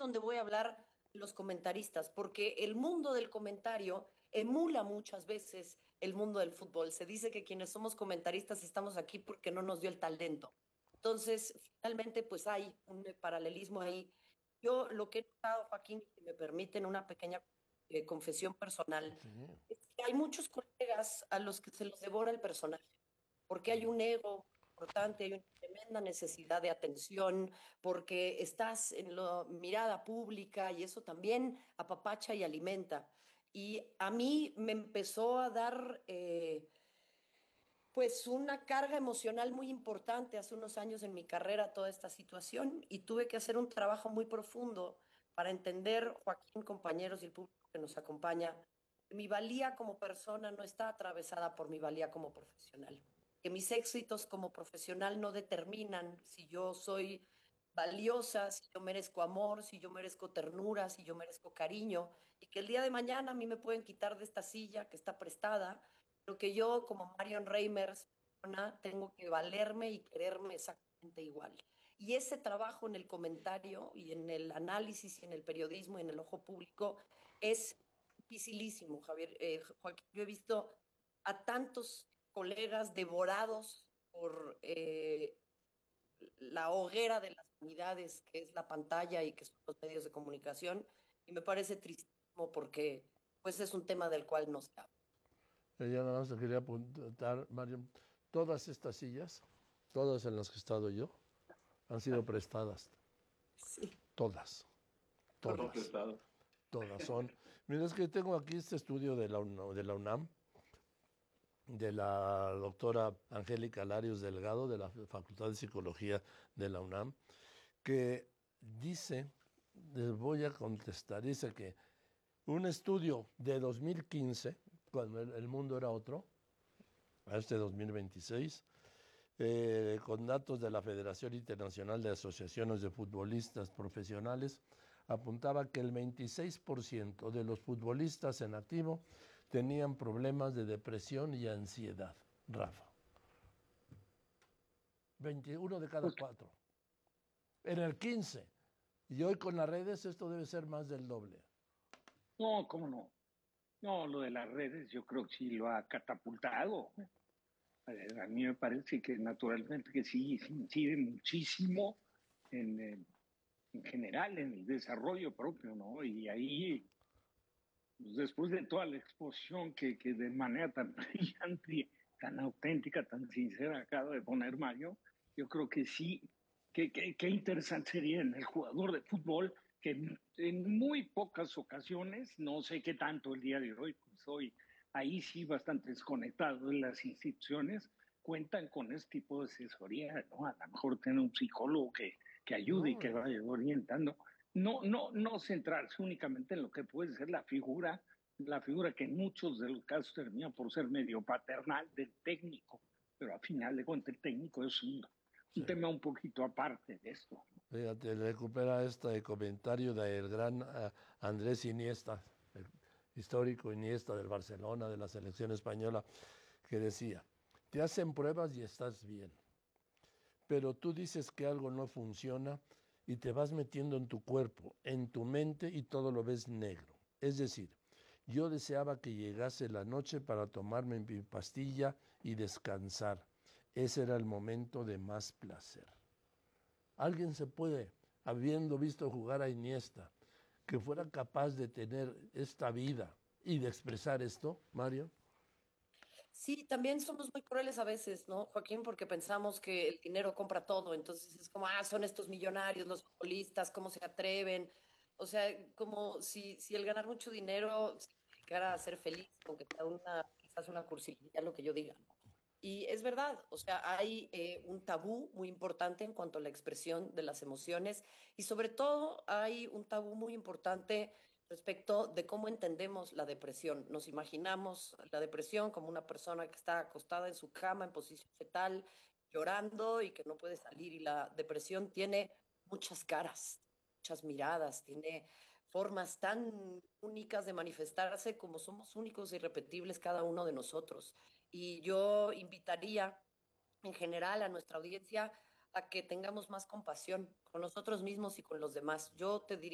donde voy a hablar de los comentaristas, porque el mundo del comentario emula muchas veces el mundo del fútbol. Se dice que quienes somos comentaristas estamos aquí porque no nos dio el talento. Entonces, finalmente, pues hay un paralelismo ahí. Yo lo que he notado, Joaquín, y si me permiten una pequeña confesión personal, Sí. es que hay muchos colegas a los que se los devora el personaje, porque hay un ego importante, hay una tremenda necesidad de atención, porque estás en la mirada pública y eso también apapacha y alimenta. Y a mí me empezó a dar pues una carga emocional muy importante hace unos años en mi carrera toda esta situación y tuve que hacer un trabajo muy profundo para entender, Joaquín, compañeros y el público que nos acompaña, que mi valía como persona no está atravesada por mi valía como profesional, que mis éxitos como profesional no determinan si yo soy valiosa, si yo merezco amor, si yo merezco ternura, si yo merezco cariño, y que el día de mañana a mí me pueden quitar de esta silla que está prestada, lo que yo como Marion Reimers persona, tengo que valerme y quererme exactamente igual. Y ese trabajo en el comentario y en el análisis y en el periodismo y en el ojo público es dificilísimo, Javier. Joaquín, yo he visto a tantos colegas devorados por la hoguera de las unidades que es la pantalla y que son los medios de comunicación, y me parece tristísimo porque pues es un tema del cual no se habla. Ya nada más te quería apuntar, Mario, todas estas sillas, todas en las que he estado yo, han sido prestadas. Sí. Todas, Fueron todas, prestados. todas son. Mira, es que tengo aquí este estudio de la UNAM, de la doctora Angélica Larios Delgado, de la Facultad de Psicología de la UNAM, que dice, les voy a contestar, dice que un estudio de 2015, cuando el mundo era otro, a este 2026, con datos de la Federación Internacional de Asociaciones de Futbolistas Profesionales, apuntaba que el 26% de los futbolistas en activo tenían problemas de depresión y ansiedad. Rafa, 21 de cada Pues, cuatro. En el 15. Y hoy con las redes esto debe ser más del doble. no, ¿cómo no? No, lo de las redes yo creo que sí lo ha catapultado. A mí me parece que naturalmente que sí incide muchísimo en general en el desarrollo propio, ¿no? Y ahí, pues, después de toda la exposición que de manera tan brillante, tan auténtica, tan sincera acaba de poner Mario, yo creo que sí, que interesante sería en el jugador de fútbol que en muy pocas ocasiones, no sé qué tanto el día de hoy, pues soy ahí sí bastante desconectado de las instituciones, cuentan con este tipo de asesoría, ¿no? A lo mejor tener un psicólogo que ayude y que No, vaya orientando. No centrarse únicamente en lo que puede ser la figura que en muchos de los casos termina por ser medio paternal del técnico, pero al final de cuentas el técnico es un sí. tema un poquito aparte de esto. Fíjate, recupera este comentario del gran Andrés Iniesta, el histórico Iniesta del Barcelona, de la selección española, que decía, te hacen pruebas y estás bien, pero tú dices que algo no funciona y te vas metiendo en tu cuerpo, en tu mente y todo lo ves negro. Es decir, yo deseaba que llegase la noche para tomarme mi pastilla y descansar. Ese era el momento de más placer. ¿Alguien se puede, habiendo visto jugar a Iniesta, que fuera capaz de tener esta vida y de expresar esto, Mario? Sí, también somos muy crueles a veces, ¿no, Joaquín? Porque pensamos que el dinero compra todo, entonces es como, son estos millonarios, los futbolistas, ¿cómo se atreven? O sea, como si el ganar mucho dinero significara ser feliz, aunque sea quizás una cursilería lo que yo diga, ¿no? Y es verdad, o sea, hay un tabú muy importante en cuanto a la expresión de las emociones y sobre todo hay un tabú muy importante respecto de cómo entendemos la depresión. Nos imaginamos la depresión como una persona que está acostada en su cama en posición fetal, llorando y que no puede salir. Y la depresión tiene muchas caras, muchas miradas, tiene formas tan únicas de manifestarse como somos únicos e irrepetibles cada uno de nosotros. Y yo invitaría en general a nuestra audiencia a que tengamos más compasión con nosotros mismos y con los demás. Yo te diría